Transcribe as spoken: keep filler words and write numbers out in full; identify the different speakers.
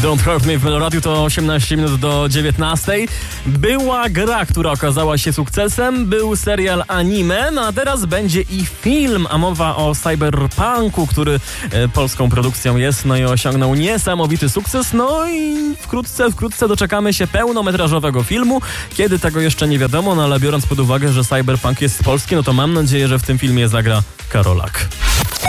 Speaker 1: Don't Hurt Me w Meloradiu to osiemnaście minut do dziewiętnastej. Była gra, która okazała się sukcesem, był serial anime, no a teraz będzie i film, a mowa o cyberpunku, który e, polską produkcją jest, no i osiągnął niesamowity sukces, no i wkrótce, wkrótce doczekamy się pełnometrażowego filmu. Kiedy tego jeszcze nie wiadomo, no ale biorąc pod uwagę, że cyberpunk jest polski, no to mam nadzieję, że w tym filmie zagra Karolak.